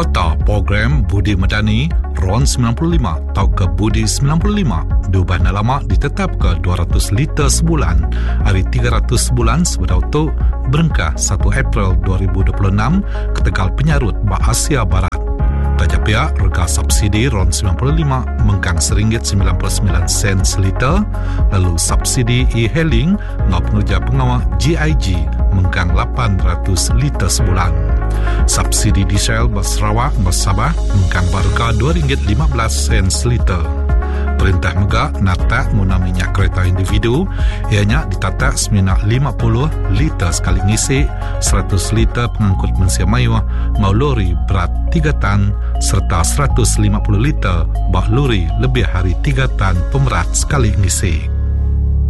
Kota program Budi Medani RON 95 atau ke Budi 95 diubah lama ditetap ke 200 liter sebulan hari 300 sebulan sebetau berengkah 1 April 2026 ke Tegal Penyarut Asia Barat. Raja pihak rega subsidi RON 95 mengkang RM1.99 seliter, lalu subsidi e-hailing ngau pengerja pengawal GIG mengkang 800 liter sebulan. Subsidi diesel Sarawak Sabah mengkang berharga RM2.15 seliter. Perintah Megah nata guna minyak kereta individu ianya ditata seminak 50 liter sekali ngisi, 100 liter pengangkut Malaysia Melayu mau lori berat 3 tan serta 150 liter bak lori lebih hari 3 tan pemerat sekali ngisi.